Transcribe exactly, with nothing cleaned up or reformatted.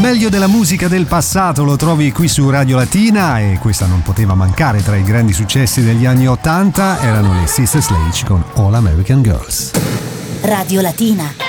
meglio della musica del passato lo trovi qui su Radio Latina e questa non poteva mancare tra i grandi successi degli anni ottanta. Erano le Sister Sledge con All American Girls. Radio Latina.